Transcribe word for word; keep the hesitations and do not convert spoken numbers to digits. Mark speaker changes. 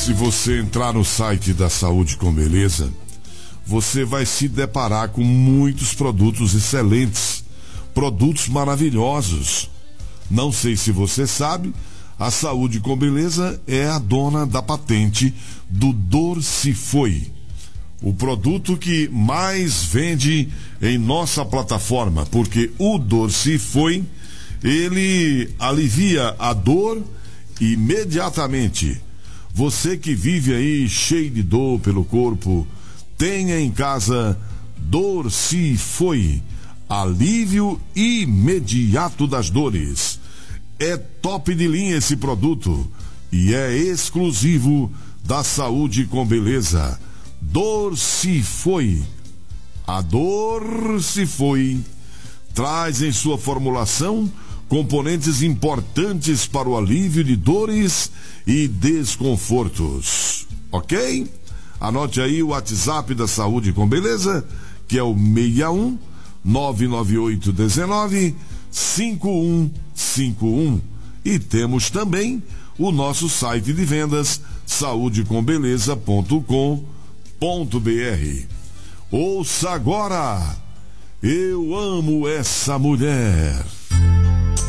Speaker 1: Se você entrar no site da Saúde com Beleza, você vai se deparar com muitos produtos excelentes, produtos maravilhosos. Não sei se você sabe, a Saúde com Beleza é a dona da patente do Dorcifoi, o produto que mais vende em nossa plataforma, porque o Dorcifoi, ele alivia a dor imediatamente. Você que vive aí cheio de dor pelo corpo, tenha em casa Dorcifoi, alívio imediato das dores. É top de linha esse produto e é exclusivo da Saúde com Beleza. Dorcifoi. A Dorcifoi traz em sua formulação componentes importantes para o alívio de dores e desconfortos. Ok? Anote aí o WhatsApp da Saúde com Beleza, que é o seis um nove nove oito um nove cinco um cinco um. E temos também o nosso site de vendas, saúde com beleza ponto com ponto br. Ouça agora! Eu amo essa mulher.